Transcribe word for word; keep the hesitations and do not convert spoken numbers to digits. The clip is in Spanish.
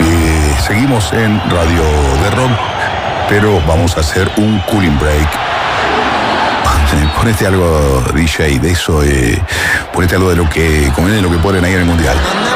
Eh, seguimos en Radio de Rock, pero vamos a hacer un cooling break. Ponete algo, D J, de eso, eh, ponete algo de lo que, como de lo que ponen ahí en el Mundial.